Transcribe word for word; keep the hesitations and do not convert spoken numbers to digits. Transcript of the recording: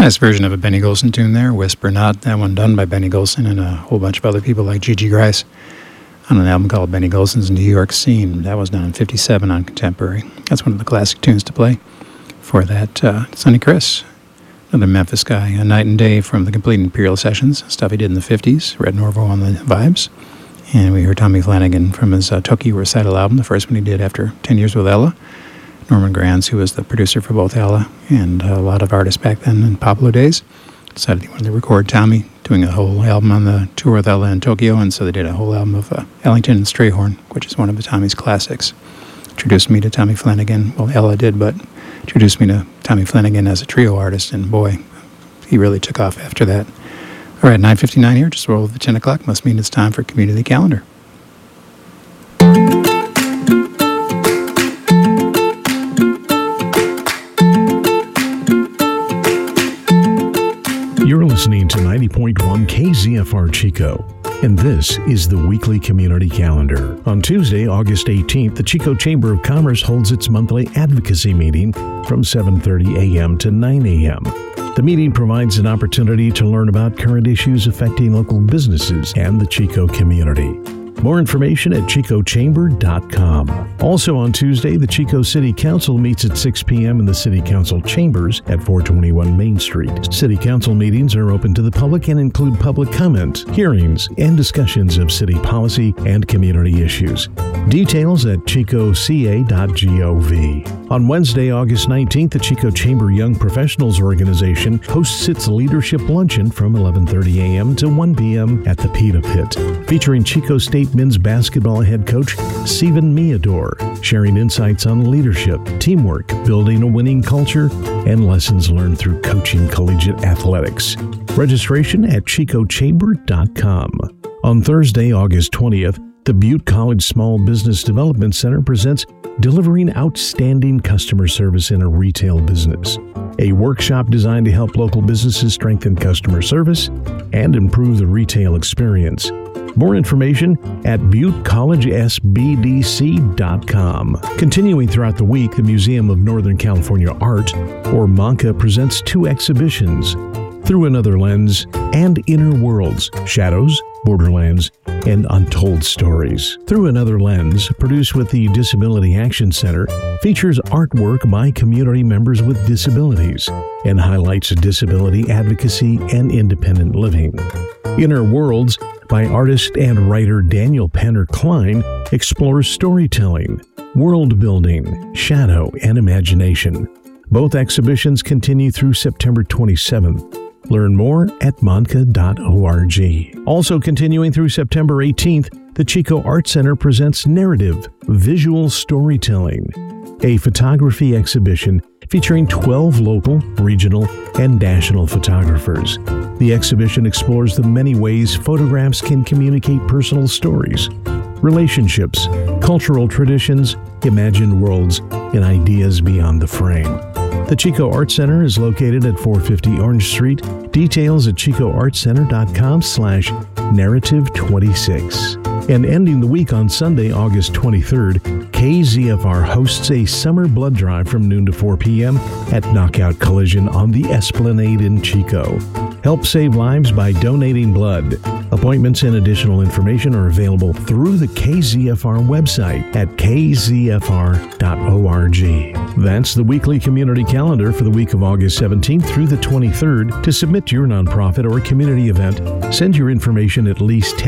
Nice version of a Benny Golson tune there, Whisper Not. That one done by Benny Golson and a whole bunch of other people like Gigi Grice on an album called Benny Golson's New York Scene. That was done in fifty-seven on Contemporary. That's one of the classic tunes to play for that. Uh, Sonny Chris, another Memphis guy. A Night and Day from the Complete Imperial Sessions, stuff he did in the fifties. Red Norvo on the vibes. And we heard Tommy Flanagan from his uh, Tokyo Recital album, the first one he did after ten years with Ella. Norman Granz, who was the producer for both Ella and a lot of artists back then in Pablo days, decided he wanted to record Tommy, doing a whole album on the tour with Ella in Tokyo, and so they did a whole album of uh, Ellington and Strayhorn, which is one of the Tommy's classics. Introduced me to Tommy Flanagan. Well, Ella did, but introduced me to Tommy Flanagan as a trio artist, and boy, he really took off after that. All right, nine fifty-nine here, just roll over the ten o'clock. Must mean it's time for Community Calendar. You're listening to ninety point one K Z F R Chico, and this is the weekly Community Calendar. On Tuesday, August eighteenth, the Chico Chamber of Commerce holds its monthly advocacy meeting from seven thirty a.m. to nine a.m. The meeting provides an opportunity to learn about current issues affecting local businesses and the Chico community. More information at chico chamber dot com. Also on Tuesday, the Chico City Council meets at six p.m. in the City Council Chambers at four twenty-one Main Street. City Council meetings are open to the public and include public comment, hearings, and discussions of city policy and community issues. Details at chico c a dot gov. On Wednesday, August nineteenth, the Chico Chamber Young Professionals Organization hosts its Leadership Luncheon from eleven thirty a.m. to one p.m. at the Pita Pit, featuring Chico State men's basketball head coach Steven Meador, sharing insights on leadership, teamwork, building a winning culture, and lessons learned through coaching collegiate athletics. Registration at chico chamber dot com. On Thursday, August twentieth, the Butte College Small Business Development Center presents Delivering Outstanding Customer Service in a Retail Business, a workshop designed to help local businesses strengthen customer service and improve the retail experience. More information at butte college s b d c dot com. Continuing throughout the week, the Museum of Northern California Art, or MONCA, presents two exhibitions, Through Another Lens and Inner Worlds, Shadows, Borderlands, and Untold Stories. Through Another Lens, produced with the Disability Action Center, features artwork by community members with disabilities and highlights disability advocacy and independent living. Inner Worlds, by artist and writer Daniel Penner Klein, explores storytelling, world building, shadow, and imagination. Both exhibitions continue through September twenty-seventh. Learn more at monca dot org. Also continuing through September eighteenth, the Chico Art Center presents Narrative Visual Storytelling, a photography exhibition featuring twelve local, regional, and national photographers. The exhibition explores the many ways photographs can communicate personal stories, relationships, cultural traditions, imagined worlds, and ideas beyond the frame. The Chico Art Center is located at four fifty Orange Street. Details at chico art center dot com slash narrative twenty-six. And ending the week on Sunday, August twenty-third, K Z F R hosts a summer blood drive from noon to four p.m. at Knockout Collision on the Esplanade in Chico. Help save lives by donating blood. Appointments and additional information are available through the K Z F R website at k z f r dot org. That's the weekly community calendar for the week of August seventeenth through the twenty-third. To submit your nonprofit or community event, send your information at least ten